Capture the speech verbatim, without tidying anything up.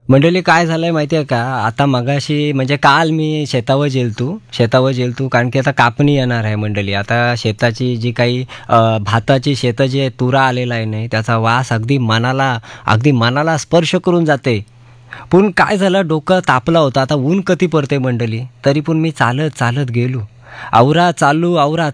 मंडळी काय झालंय माहिती आहे का? आता मगाशी म्हणजे काल मी शेतावर गेलतो शेतावर गेलतो कारण की आता कापणी येणार आहे मंडळी. आता शेताची जी काही अ, भाताची शेतं जी आहे तुरा आलेला आहे नाही त्याचा वास अगदी मनाला अगदी मनाला स्पर्श करून जाते. पण काय झालं डोकं तापलं होतं. आता ऊन कधी पडते मंडळी, तरी पण मी चालत चालत गेलो. आवरा चालू आवरा